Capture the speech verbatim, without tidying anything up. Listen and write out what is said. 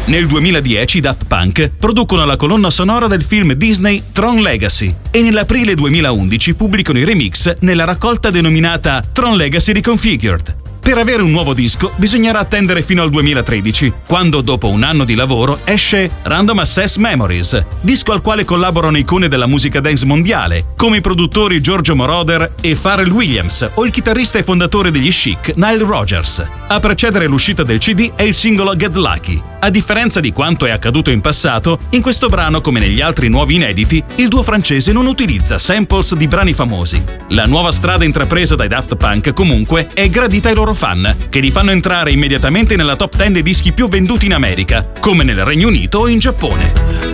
Nel duemiladieci i Daft Punk producono la colonna sonora del film Disney Tron Legacy e nell'aprile duemilaundici pubblicano i remix nella raccolta denominata Tron Legacy Reconfigured. Per avere un nuovo disco bisognerà attendere fino al duemilatredici, quando dopo un anno di lavoro esce Random Access Memories, disco al quale collaborano icone della musica dance mondiale, come i produttori Giorgio Moroder e Pharrell Williams o il chitarrista e fondatore degli Chic Nile Rodgers. A precedere l'uscita del C D è il singolo Get Lucky. A differenza di quanto è accaduto in passato, in questo brano, come negli altri nuovi inediti, il duo francese non utilizza samples di brani famosi. La nuova strada intrapresa dai Daft Punk, comunque, è gradita ai loro fan, che li fanno entrare immediatamente nella top dieci dei dischi più venduti in America, come nel Regno Unito o in Giappone.